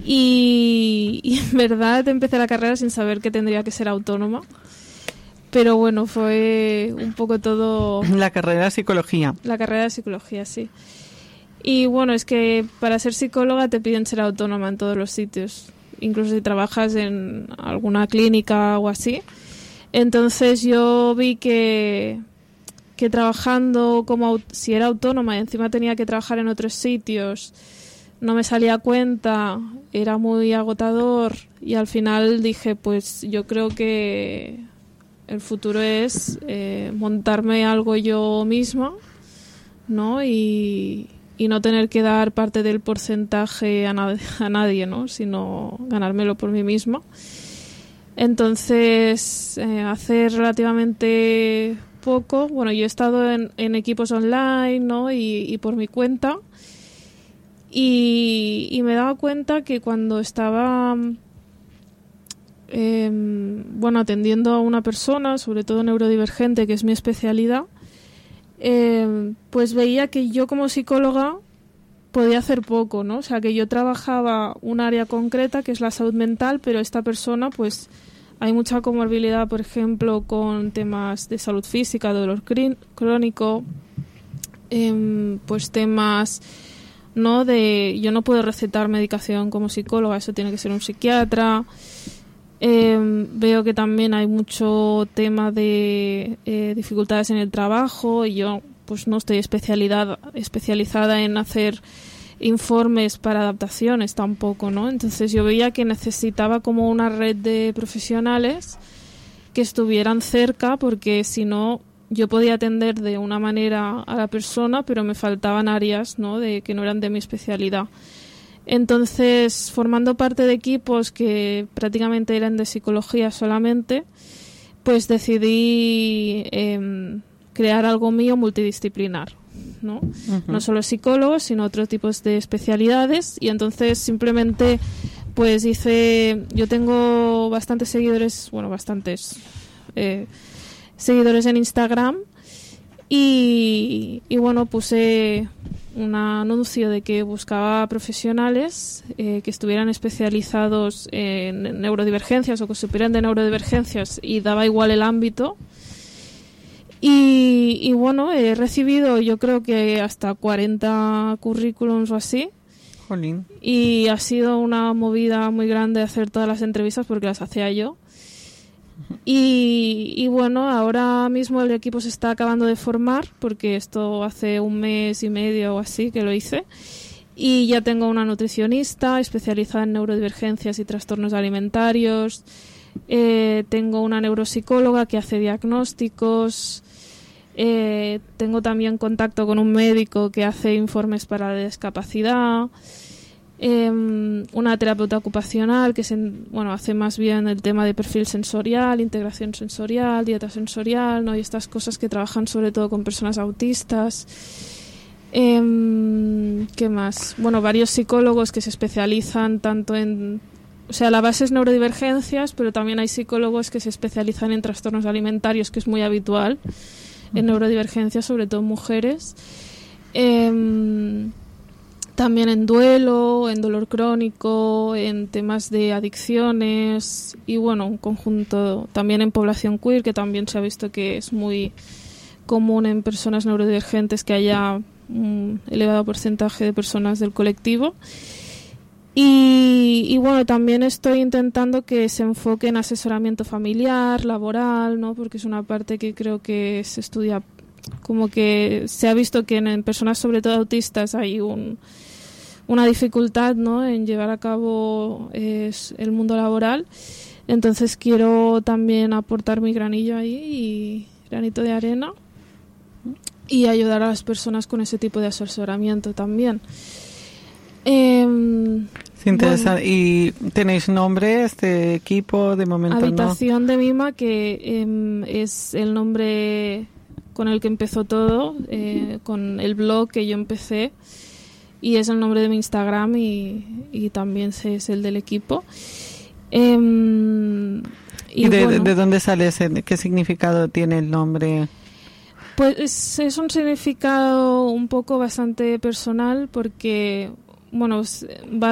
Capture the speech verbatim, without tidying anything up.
Y, y en verdad empecé la carrera sin saber que tendría que ser autónoma. Pero bueno, fue un poco todo... La carrera de psicología. La carrera de psicología, sí. Y bueno, es que para ser psicóloga te piden ser autónoma en todos los sitios. Incluso si trabajas en alguna clínica o así. Entonces yo vi que, que trabajando como si era autónoma y encima tenía que trabajar en otros sitios, no me salía a cuenta, era muy agotador y al final dije, pues yo creo que el futuro es eh, montarme algo yo misma, ¿no? Y, y no tener que dar parte del porcentaje a, nad- a nadie, ¿no? Sino ganármelo por mí misma. Entonces, eh, hace relativamente poco, bueno, yo he estado en, en equipos online, ¿no? Y, y por mi cuenta. Y, y me he dado cuenta que cuando estaba, eh, bueno, atendiendo a una persona, sobre todo neurodivergente, que es mi especialidad, eh, pues veía que yo como psicóloga podía hacer poco, ¿no? O sea, que yo trabajaba un área concreta, que es la salud mental, pero esta persona, pues, hay mucha comorbilidad, por ejemplo, con temas de salud física, dolor crin- crónico, eh, pues temas, ¿no? De, yo no puedo recetar medicación como psicóloga, eso tiene que ser un psiquiatra. Eh, veo que también hay mucho tema de eh, dificultades en el trabajo y yo pues no estoy especialidad, especializada en hacer informes para adaptaciones tampoco, ¿no? Entonces yo veía que necesitaba como una red de profesionales que estuvieran cerca porque si no yo podía atender de una manera a la persona pero me faltaban áreas, ¿no? De que no eran de mi especialidad. Entonces, formando parte de equipos que prácticamente eran de psicología solamente, pues decidí eh, crear algo mío multidisciplinar, ¿no? Uh-huh. No solo psicólogos, sino otros tipos de especialidades. Y entonces simplemente, pues hice... Yo tengo bastantes seguidores, bueno, bastantes eh, seguidores en Instagram. Y, y bueno, puse un anuncio de que buscaba profesionales eh, que estuvieran especializados en neurodivergencias o que supieran de neurodivergencias y daba igual el ámbito. Y, y bueno, he recibido yo creo que hasta cuarenta currículums o así. Jolín. Y ha sido una movida muy grande hacer todas las entrevistas porque las hacía yo. Y, y bueno, ahora mismo el equipo se está acabando de formar porque esto hace un mes y medio o así que lo hice y ya tengo una nutricionista especializada en neurodivergencias y trastornos alimentarios, eh, tengo una neuropsicóloga que hace diagnósticos, eh, tengo también contacto con un médico que hace informes para la discapacidad, Eh, una terapeuta ocupacional que se, bueno, hace más bien el tema de perfil sensorial, integración sensorial, dieta sensorial, ¿no? Y estas cosas que trabajan sobre todo con personas autistas. Eh, ¿Qué más? Bueno, varios psicólogos que se especializan tanto en... O sea, la base es neurodivergencias, pero también hay psicólogos que se especializan en trastornos alimentarios, que es muy habitual, en neurodivergencias, sobre todo en mujeres. Eh, También en duelo, en dolor crónico, en temas de adicciones y bueno, un conjunto también en población queer, que también se ha visto que es muy común en personas neurodivergentes que haya un elevado porcentaje de personas del colectivo. Y, y bueno, también estoy intentando que se enfoque en asesoramiento familiar, laboral, ¿no? Porque es una parte que creo que se estudia, como que se ha visto que en, en personas sobre todo autistas hay un una dificultad, ¿no? En llevar a cabo es el mundo laboral. Entonces quiero también aportar mi granillo ahí y granito de arena y ayudar a las personas con ese tipo de asesoramiento también. Eh, es interesante. Bueno, ¿y tenéis nombre este equipo de momento? Habitación no? de Mima, que eh, es el nombre con el que empezó todo, eh, con el blog que yo empecé. Y es el nombre de mi Instagram y, y también es el del equipo. Eh, ¿Y, ¿Y de, bueno, de dónde sale ese? ¿Qué significado tiene el nombre? Pues es, es un significado un poco bastante personal porque, bueno, va